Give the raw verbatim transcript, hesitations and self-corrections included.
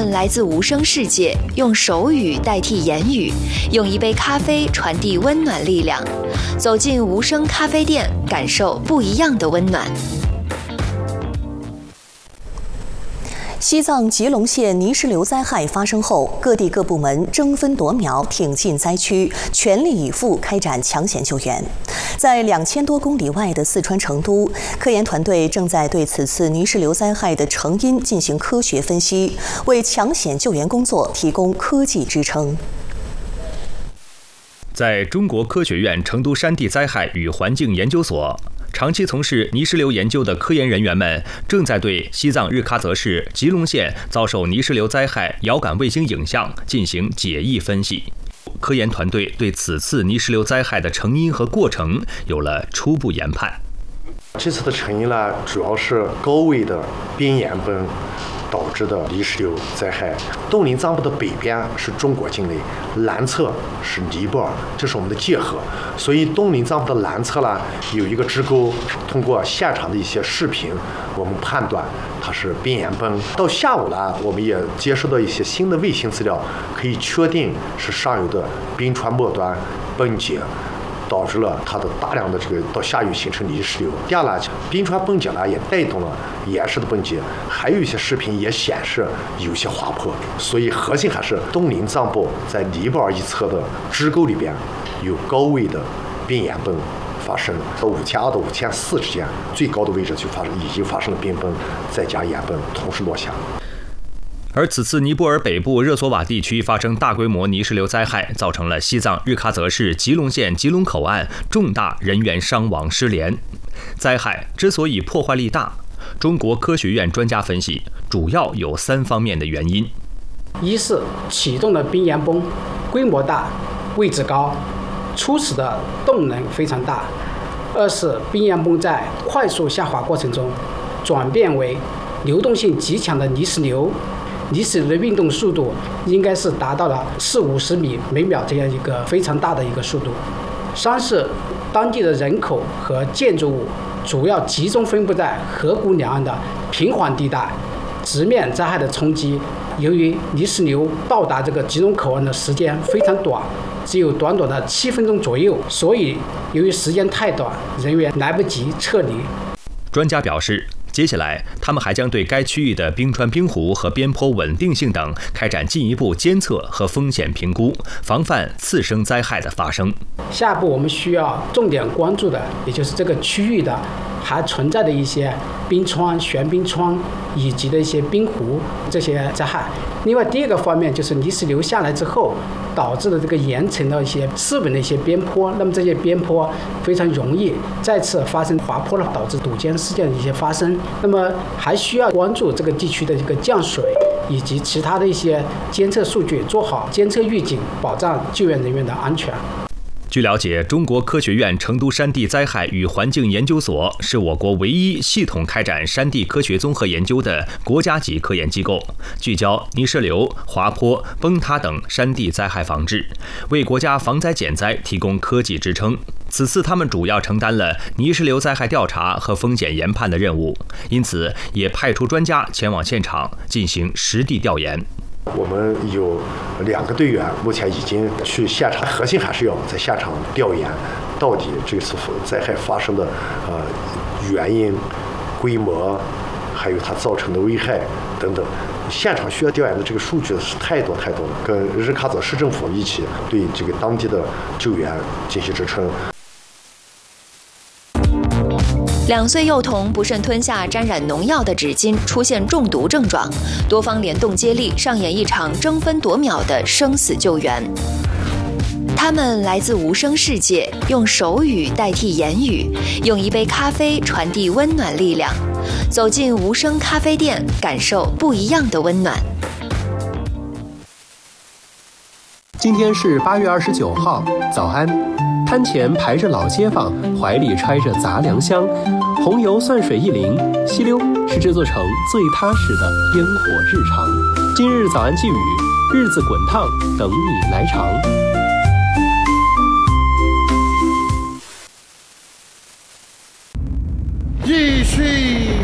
们来自无声世界，用手语代替言语，用一杯咖啡传递温暖力量。走进无声咖啡店，感受不一样的温暖。 西藏吉隆县泥石流灾害发生后，各地各部门争分夺秒挺进灾区，全力以赴开展抢险救援。在两千多公里外的四川成都，科研团队正在对此次泥石流灾害的成因进行科学分析，为抢险救援工作提供科技支撑。 在中国科学院成都山地灾害与环境研究所，长期从事泥石流研究的科研人员们正在对西藏日喀则市吉隆县遭受泥石流灾害遥感卫星影像进行解译分析。科研团队对此次泥石流灾害的成因和过程有了初步研判。 这次的成因呢，主要是高位的边盐崩导致的泥石流灾害。东林藏布的北边是中国境内，南侧是尼泊尔，这是我们的界河。所以东林藏布的南侧呢有一个支沟，通过现场的一些视频，我们判断它是边盐崩。到下午呢，我们也接收到一些新的卫星资料，可以确定是上游的冰川末端崩解，导致了它的大量的这个到下游形成泥石流。第二呢，冰川崩解呢也带动了岩石的崩解，还有一些视频也显示有些滑坡。所以核心还是东林藏布在尼泊尔一侧的支沟里边有高位的边盐崩发生，到五千二到五千四之间最高的位置就发生已经发生了冰崩，再加盐崩同时落下。 而此次尼泊尔北部热索瓦地区发生大规模泥石流灾害，造成了西藏日喀则市吉隆县吉隆口岸重大人员伤亡失联。灾害之所以破坏力大，中国科学院专家分析，主要有三方面的原因： 一是启动的边盐崩规模大、位置高、初始的动能非常大；二是边盐崩在快速下滑过程中转变为流动性极强的泥石流。泥石流的运动速度应该是达到了四五十米每秒这样一个非常大的一个速度。三是当地的人口和建筑物主要集中分布在河谷两岸的平缓地带，直面灾害的冲击。由于泥石流到达这个吉隆口岸的时间非常短，只有短短的七分钟左右，所以由于时间太短，人员来不及撤离。 专家表示，接下来，他们还将对该区域的冰川冰湖和边坡稳定性等开展进一步监测和风险评估，防范次生灾害的发生。 下一步我们需要重点关注的，也就是这个区域的还存在的一些冰川、悬冰川以及的一些冰湖这些灾害。另外，第二个方面就是泥石流下来之后导致的这个岩层的一些湿稳的一些边坡，那么这些边坡非常容易再次发生滑坡了，导致堵截事件的一些发生。那么还需要关注这个地区的这个降水以及其他的一些监测数据，做好监测预警，保障救援人员的安全。 据了解，中国科学院成都山地灾害与环境研究所是我国唯一系统开展山地科学综合研究的国家级科研机构，聚焦泥石流、滑坡、崩塌等山地灾害防治，为国家防灾减灾提供科技支撑。此次他们主要承担了泥石流灾害调查和风险研判的任务，因此也派出专家前往现场进行实地调研。 我们有两个队员，目前已经去现场，核心还是要在现场调研，到底这次灾害发生的呃原因、规模，还有它造成的危害等等。现场需要调研的这个数据是太多太多了，跟日喀则市政府一起对这个当地的救援进行支撑。 两岁幼童不慎吞下沾染农药的纸巾，出现中毒症状，多方联动接力，上演一场争分夺秒的生死救援。他们来自无声世界，用手语代替言语，用一杯咖啡传递温暖力量。走进无声咖啡店，感受不一样的温暖。 今天是八月二十九号，早安。摊前排着老街坊，怀里揣着杂粮香，红油蒜水一淋，吸溜是制作成最踏实的烟火日常。今日早安寄语：日子滚烫，等你来尝。 继续。